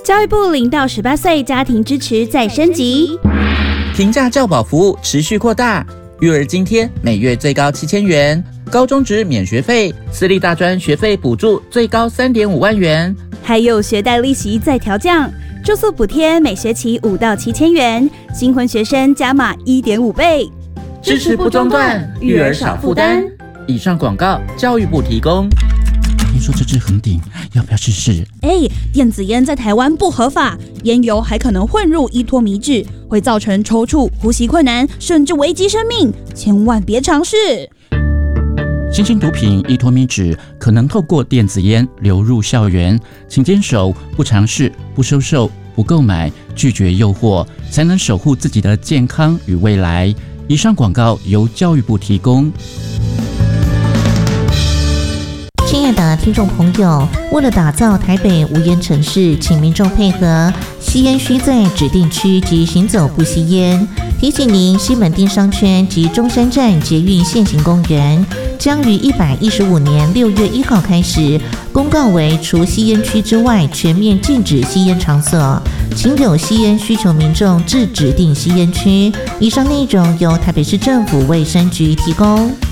教育部0到18岁家庭支持再升级， 平价教保服务持续扩大，育儿津贴每月最高7000元，高中职免学费，私立大专学费补助最高3.5万元， 还有学贷利息再调降，住宿补贴每学期5到7000元，新婚学生加码1.5倍， 支持不中断，育儿少负担。以上广告，教育部提供。 听说这支很顶，要不要试试？ 电子烟在台湾不合法，烟油还可能混入依托米酯，会造成抽搐、呼吸困难，甚至危及生命，千万别尝试。 新型毒品依托米酯可能透过电子烟流入校园，请坚守不尝试、不收受、不购买、拒绝诱惑，才能守护自己的健康与未来。以上广告由教育部提供。 亲爱的听众朋友，为了打造台北无烟城市，请民众配合，吸烟需在指定区及行走不吸烟。提醒您，西门町商圈及中山站捷运现行公园将于115年6月1号开始公告为除吸烟区之外全面禁止吸烟场所，请有吸烟需求民众至指定吸烟区。以上内容由台北市政府卫生局提供。